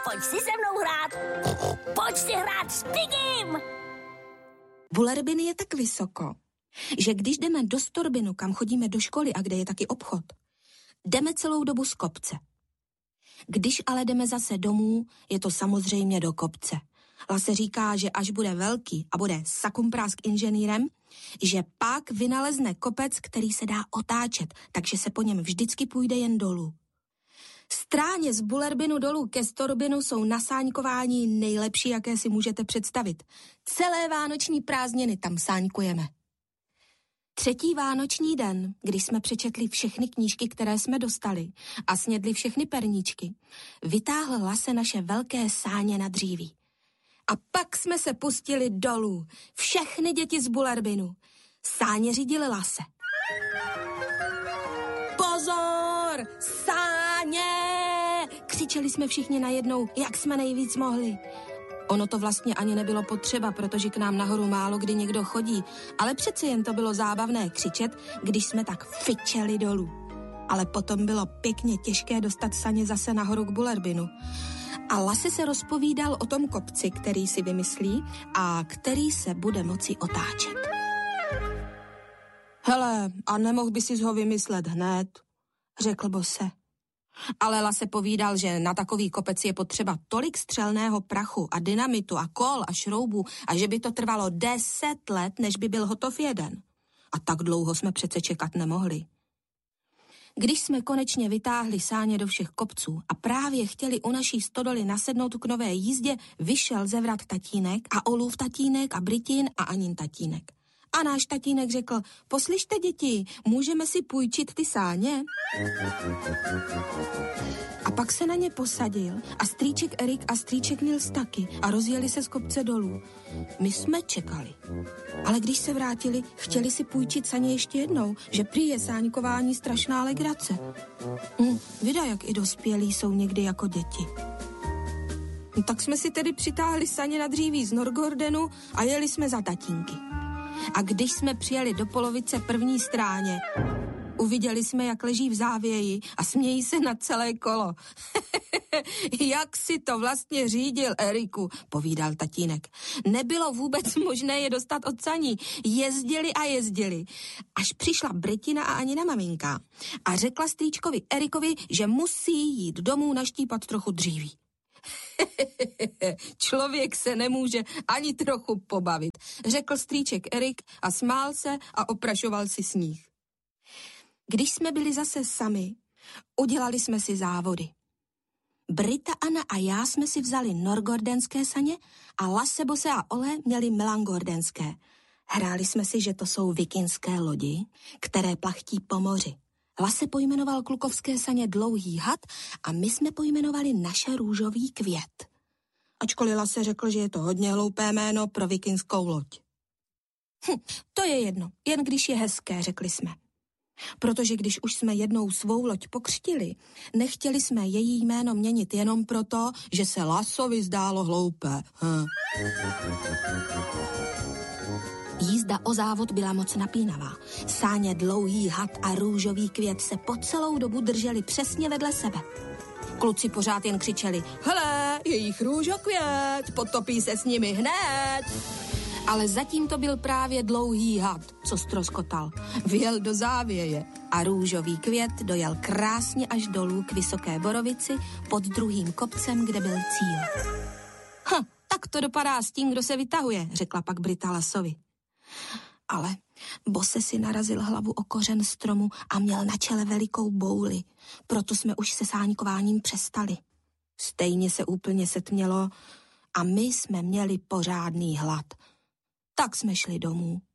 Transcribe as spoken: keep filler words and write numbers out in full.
pojď si se mnou hrát. Pojď si hrát s Pigim. Bullerbyn je tak vysoko, že když jdeme do Storbinu, kam chodíme do školy a kde je taky obchod, jdeme celou dobu z kopce. Když ale jdeme zase domů, je to samozřejmě do kopce. Lase říká, že až bude velký a bude sakumprásk inženýrem, že pak vynalezne kopec, který se dá otáčet, takže se po něm vždycky půjde jen dolů. Stráně z Bullerbinu dolů ke Storbinu jsou na sáňkování nejlepší, jaké si můžete představit. Celé vánoční prázdniny tam sáňkujeme. Třetí vánoční den, když jsme přečetli všechny knížky, které jsme dostali a snědli všechny perníčky, vytáhl Lase naše velké sáně na dříví. A pak jsme se pustili dolů. Všechny děti z Bullerbinu. Sáně řídili Lase. Pozor! Sáně! Křičeli jsme všichni najednou, jak jsme nejvíc mohli. Ono to vlastně ani nebylo potřeba, protože k nám nahoru málo kdy někdo chodí, ale přece jen to bylo zábavné křičet, když jsme tak fičeli dolů. Ale potom bylo pěkně těžké dostat saně zase nahoru k Bullerbinu. A Lase se rozpovídal o tom kopci, který si vymyslí a který se bude moci otáčet. Hele, a nemohl by si ho vymyslet hned, řekl Bose. Ale Lase povídal, že na takový kopec je potřeba tolik střelného prachu a dynamitu a kol a šroubů a že by to trvalo deset let, než by byl hotov jeden. A tak dlouho jsme přece čekat nemohli. Když jsme konečně vytáhli sáně do všech kopců a právě chtěli u naší stodoly nasednout k nové jízdě, vyšel ze vrat tatínek a Olův tatínek a Britin a Anin tatínek. A náš tatínek řekl, poslyšte děti, můžeme si půjčit ty sáně? A pak se na ně posadil a strýček Erik a strýček Nils taky a rozjeli se z kopce dolů. My jsme čekali. Ale když se vrátili, chtěli si půjčit saně ještě jednou, že prý je sáňkování strašná legrace. Hm, vida, jak i dospělí jsou někdy jako děti. No, tak jsme si tedy přitáhli saně na dříví z Norgordenu a jeli jsme za tatínky. A když jsme přijeli do polovice první stráně, uviděli jsme, jak leží v závěji a smějí se na celé kolo. Jak si to vlastně řídil, Eriku, povídal tatínek. Nebylo vůbec možné je dostat od saní. Jezdili a jezdili. Až přišla Britina a Anina maminka a řekla strýčkovi Erikovi, že musí jít domů naštípat trochu dříví. Člověk se nemůže ani trochu pobavit, řekl strýček Erik a smál se a oprašoval si sníh. Když jsme byli zase sami, udělali jsme si závody. Brita, Anna a já jsme si vzali norgordenské saně a Lase, Bose a Ole měli melangordenské. Hráli jsme si, že to jsou vikingské lodi, které plachtí po moři. Lase pojmenoval klukovské saně Dlouhý had a my jsme pojmenovali naše růžový květ. Ačkoliv Lase řekl, že je to hodně hloupé jméno pro vikingskou loď. Hm, to je jedno, jen když je hezké, řekli jsme. Protože když už jsme jednou svou loď pokřtili, nechtěli jsme její jméno měnit jenom proto, že se Lasovi zdálo hloupé. Hm. Jízda o závod byla moc napínavá. Sáně Dlouhý had a růžový květ se po celou dobu drželi přesně vedle sebe. Kluci pořád jen křičeli, hele, jejich růžokvět, potopí se s nimi hned. Ale zatím to byl právě Dlouhý had, co ztroskotal. Vyjel do závěje a růžový květ dojel krásně až dolů k Vysoké Borovici pod druhým kopcem, kde byl cíl. Hm, tak to dopadá s tím, kdo se vytahuje, řekla pak Brita Lasovi. Ale Bose si narazil hlavu o kořen stromu a měl na čele velikou bouli, proto jsme už se sáňkováním přestali. Stejně se úplně setmělo a my jsme měli pořádný hlad. Tak jsme šli domů.